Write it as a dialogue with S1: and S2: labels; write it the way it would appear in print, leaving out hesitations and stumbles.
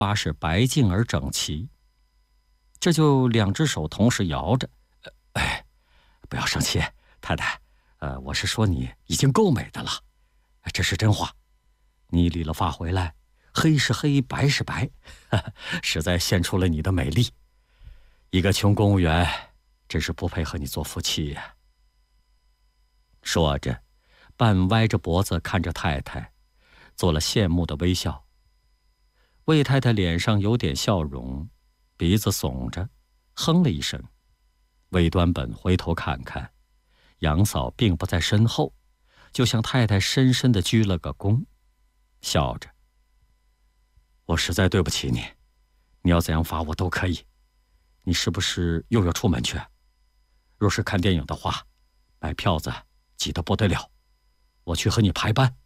S1: 花是白净而整齐，这就两只手同时摇着。不要生气，太太，我是说你已经够美的了，这是真话。你理了发回来，黑是黑，白是白，实在现出了你的美丽。一个穷公务员，真是不配和你做夫妻呀。说着，半歪着脖子看着太太，做了羡慕的微笑。魏太太脸上有点笑容，鼻子耸着，哼了一声。魏端本回头看看，杨嫂并不在身后，就向太太深深地鞠了个躬，笑着：“我实在对不起你，你要怎样罚我都可以。你是不是又要出门去？若是看电影的话，买票子挤得不得了，我去和你排班。”